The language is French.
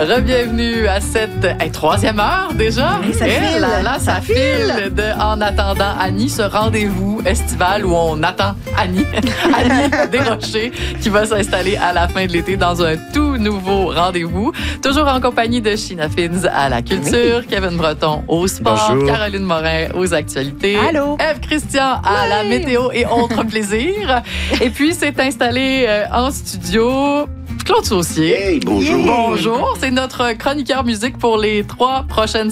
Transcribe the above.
Re-bienvenue à cette troisième heure déjà. Et ça file. Ça file de En attendant Annie, ce rendez-vous estival où on attend Annie, Annie Desrochers, qui va s'installer à la fin de l'été dans un tout nouveau rendez-vous. Toujours en compagnie de Sheena Fins à la culture, Kevin Breton au sport, Bonjour. Caroline Morin aux actualités, Allô. Ève Christian à la météo et autres plaisirs. Et puis c'est installé en studio Claude Saucier. Hey, bonjour. Bonjour, c'est notre chroniqueur musique pour les 3 prochaines